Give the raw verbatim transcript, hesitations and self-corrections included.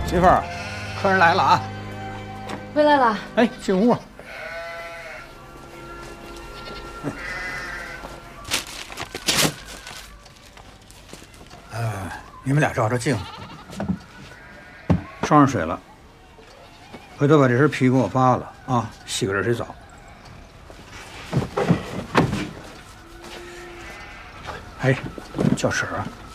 媳妇儿，客人来了啊！ 回来了。 哎，进屋。呃，你们俩照照镜子，双上水了。回头把这身皮给我扒了啊，洗个热水澡。哎，叫婶儿啊。